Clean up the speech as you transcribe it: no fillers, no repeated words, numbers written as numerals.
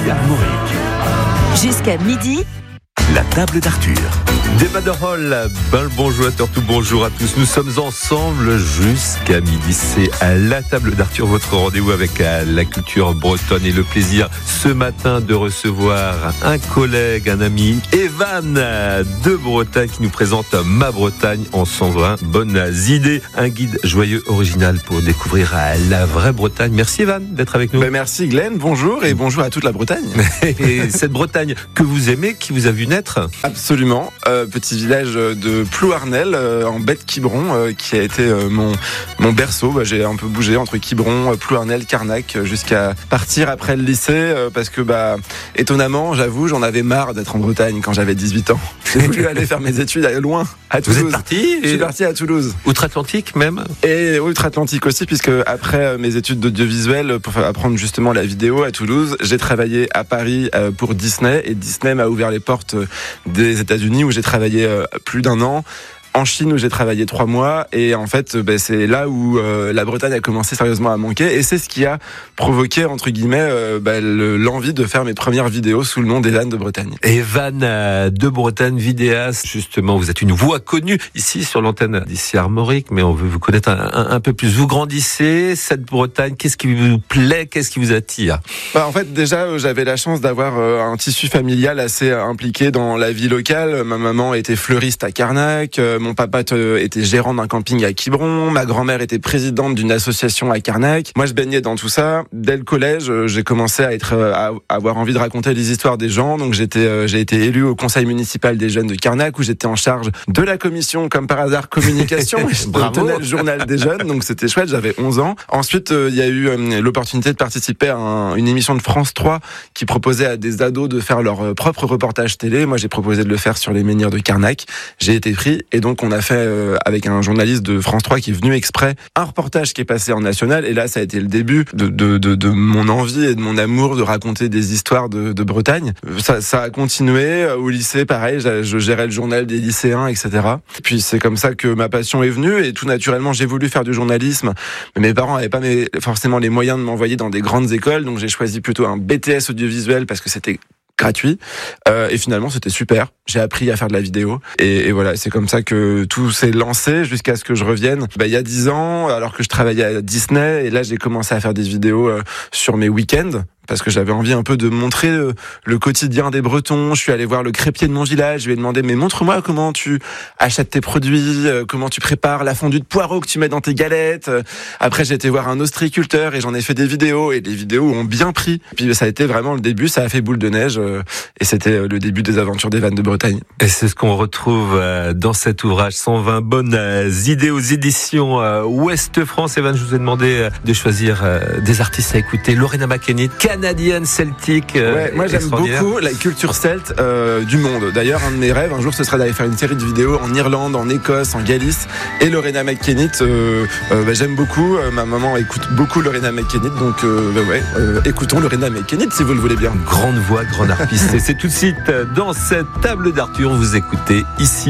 Armorique. Jusqu'à midi, La table d'Arthur. Débat de Hall, le bonjour à tous, bonjour à tous. Nous sommes ensemble jusqu'à midi. C'est à la table d'Arthur, votre rendez-vous avec la culture bretonne et le plaisir ce matin de recevoir un collègue, un ami, Evan de Bretagne qui nous présente Ma Bretagne en 120 bonnes idées. Un guide joyeux, original pour découvrir la vraie Bretagne. Merci Evan d'être avec nous. Merci Glenn, bonjour et bonjour à toute la Bretagne. Et cette Bretagne que vous aimez, qui vous a vu naître? Absolument, petit village de Plouarnel en baie de Quiberon qui a été mon berceau. J'ai un peu bougé entre Quiberon, Plouarnel, Carnac jusqu'à partir après le lycée parce que étonnamment, j'avoue, j'en avais marre d'être en Bretagne quand j'avais 18 ans. J'ai voulu aller faire mes études loin, à Toulouse. Vous êtes parti? Je suis parti à Toulouse. Outre-Atlantique même? Et outre-Atlantique aussi, puisque après mes études d'audiovisuel, pour apprendre justement la vidéo à Toulouse, j'ai travaillé à Paris pour Disney, et Disney m'a ouvert les portes des États-Unis où j'ai travaillé plus d'1 an. En Chine où j'ai travaillé 3 mois, et en fait c'est là où la Bretagne a commencé sérieusement à manquer, et c'est ce qui a provoqué entre guillemets l'envie de faire mes premières vidéos sous le nom d'Evan de Bretagne. Evan de Bretagne, vidéaste, justement, vous êtes une voix connue ici sur l'antenne d'ici Armorique, mais on veut vous connaître un peu plus. Vous grandissez, cette Bretagne, qu'est-ce qui vous plaît, qu'est-ce qui vous attire? En fait déjà j'avais la chance d'avoir un tissu familial assez impliqué dans la vie locale. Ma maman était fleuriste à Carnac, mon papa était gérant d'un camping à Quiberon, ma grand-mère était présidente d'une association à Carnac. Moi, je baignais dans tout ça. Dès le collège, j'ai commencé à avoir envie de raconter les histoires des gens. Donc, j'ai été élu au conseil municipal des jeunes de Carnac, où j'étais en charge de la commission, comme par hasard, communication. Je tenais le journal des jeunes, donc c'était chouette. J'avais 11 ans. Ensuite, il y a eu l'opportunité de participer à une émission de France 3 qui proposait à des ados de faire leur propre reportage télé. Moi, j'ai proposé de le faire sur les menhirs de Carnac. J'ai été pris, et donc on a fait avec un journaliste de France 3 qui est venu exprès un reportage qui est passé en national, et là ça a été le début de mon envie et de mon amour de raconter des histoires de Bretagne. Ça a continué au lycée, pareil, je gérais le journal des lycéens, etc. Et puis c'est comme ça que ma passion est venue, et tout naturellement j'ai voulu faire du journalisme, mais mes parents n'avaient pas forcément les moyens de m'envoyer dans des grandes écoles, donc j'ai choisi plutôt un BTS audiovisuel parce que c'était gratuit, et finalement c'était super. J'ai appris à faire de la vidéo, et voilà, c'est comme ça que tout s'est lancé jusqu'à ce que je revienne il y a 10 ans, alors que je travaillais à Disney, et là j'ai commencé à faire des vidéos sur mes week-ends, parce que j'avais envie un peu de montrer le quotidien des Bretons. Je suis allé voir le crêpier de mon village, je lui ai demandé, mais montre-moi comment tu achètes tes produits, comment tu prépares la fondue de poireaux que tu mets dans tes galettes. Après j'ai été voir un ostréiculteur, et j'en ai fait des vidéos, et les vidéos ont bien pris. Puis ça a été vraiment le début, ça a fait boule de neige, et c'était le début des aventures d'Evan de Bretagne. Et c'est ce qu'on retrouve dans cet ouvrage 120 bonnes idées aux éditions Ouest France. Evan, je vous ai demandé de choisir des artistes à écouter. Lorena McKennitt, canadienne celtique. Ouais, moi j'aime beaucoup la culture celte du monde. D'ailleurs, un de mes rêves un jour, ce serait d'aller faire une série de vidéos en Irlande, en Écosse, en Galice. Et Lorena McKennitt, j'aime beaucoup. Ma maman écoute beaucoup Lorena McKennitt, donc écoutons Lorena McKennitt si vous le voulez bien. Grande voix, grande harpiste. Et c'est tout de suite dans cette table d'Arthur, vous écoutez ici